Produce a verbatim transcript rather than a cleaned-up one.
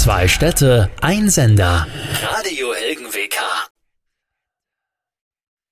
Zwei Städte, ein Sender. Radio Helgen W K.